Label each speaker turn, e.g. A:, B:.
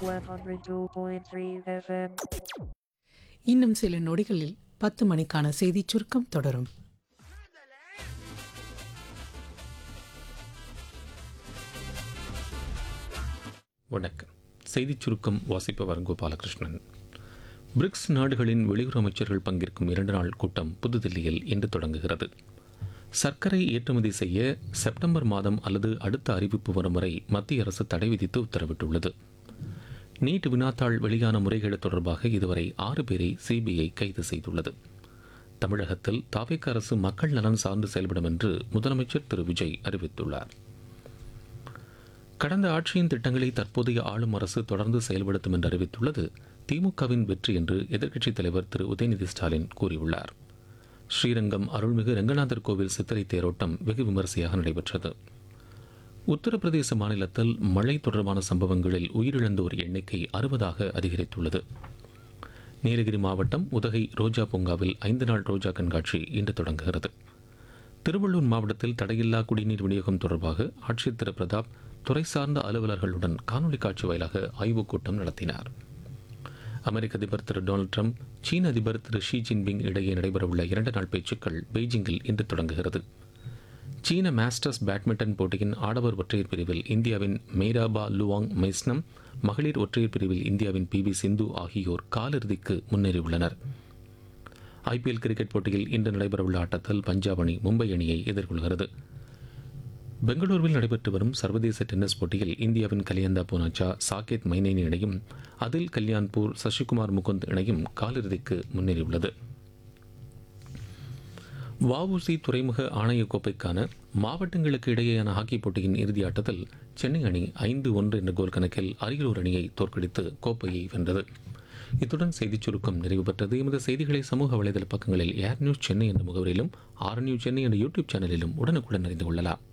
A: 102.3 FM.
B: இன்னும் சில நொடிகளில் 10 மணிக்கான செய்திச் சுருக்கம் தொடரும்.
C: வணக்கம். செய்திச் சுருக்கம் வாசிப்பவர் கோபாலகிருஷ்ணன். பிரிக்ஸ் நாடுகளின் வெளியுறவு அமைச்சர்கள் பங்கேற்கும் 2 நாள் கூட்டம் புதுதில்லியில் இன்று தொடங்குகிறது. சர்க்கரை ஏற்றுமதி செய்ய செப்டம்பர் மாதம் அல்லது அடுத்த அறிவிப்பு வரும் வரை மத்திய அரசு தடை விதித்து உத்தரவிட்டுள்ளது. நீட் வினாத்தாள் வெளியான முறைகேடு தொடர்பாக இதுவரை 6 பேரை சிபிஐ கைது செய்துள்ளது. தமிழகத்தில் தாவேக அரசு மக்கள் நலன் சார்ந்து செயல்படும் என்று முதலமைச்சர் திரு விஜய் அறிவித்துள்ளார். கடந்த ஆட்சியின் திட்டங்களை தற்போதைய ஆளும் அரசு தொடர்ந்து செயல்படுத்தும் என்று அறிவித்துள்ளது திமுகவின் வெற்றி என்று எதிர்க்கட்சித் தலைவர் திரு உதயநிதி ஸ்டாலின் கூறியுள்ளார். ஸ்ரீரங்கம் அருள்மிகு ரங்கநாதர் கோவில் சித்திரை தேரோட்டம் வெகு விமரிசையாக நடைபெற்றது. உத்தரப்பிரதேச மாநிலத்தில் மழை தொடர்பான சம்பவங்களில் உயிரிழந்தோர் எண்ணிக்கை 60ஆக அதிகரித்துள்ளது. நீலகிரி மாவட்டம் உதகை ரோஜா பூங்காவில் 5 நாள் ரோஜா கண்காட்சி இன்று தொடங்குகிறது. திருவள்ளூர் மாவட்டத்தில் தடையில்லா குடிநீர் விநியோகம் தொடர்பாக ஆட்சியர் திரு பிரதாப் துறை சார்ந்த அலுவலர்களுடன் காணொலி காட்சி வாயிலாக ஆய்வுக் கூட்டம் நடத்தினார். அமெரிக்க அதிபர் திரு டொனால்டு ட்ரம்ப் சீன அதிபர் திரு ஷி ஜின்பிங் இடையே நடைபெறவுள்ள 2 நாள் பேச்சுக்கள் பெய்ஜிங்கில் இன்று தொடங்குகிறது. சீன மாஸ்டர்ஸ் பேட்மிண்டன் போட்டியின் ஆடவர் ஒற்றையர் பிரிவில் இந்தியாவின் மெய்ராபா லுவாங் மெய்ஸ்னம், மகளிர் ஒற்றையர் பிரிவில் இந்தியாவின் PV சிந்து ஆகியோர் காலிறுதிக்கு முன்னேறியுள்ளனர். IPL கிரிக்கெட் போட்டியில் இன்று நடைபெறவுள்ள ஆட்டத்தில் பஞ்சாப் அணி மும்பை அணியை எதிர்கொள்கிறது. பெங்களூருவில் நடைபெற்று வரும் சர்வதேச டென்னிஸ் போட்டியில் இந்தியாவின் கலியந்தா பூனாச்சா சாகேத் மைனேனி இணையும் அதில் கல்யாண்பூர் சசிகுமார் முகுந்த் இணையும் காலிறுதிக்கு முன்னேறியுள்ளது. வஉசி துறைமுக ஆணைய கோப்பைக்கான மாவட்டங்களுக்கு இடையேயான ஹாக்கி போட்டியின் இறுதி ஆட்டத்தில் சென்னை அணி 5-1 என்ற கோல் கணக்கில் அரியலூர் அணியை தோற்கடித்து கோப்பையை வென்றது. இத்துடன் செய்திச் சுருக்கம் நிறைவு பெற்றது. எமது செய்திகளை சமூக வலைதள பக்கங்களில் ஏர் நியூஸ் சென்னை என்ற முகவரியிலும், ஆர் நியூஸ் சென்னை என்ற யூடியூப் சேனலிலும் உடனுக்குடன் அறிந்து கொள்ளலாம்.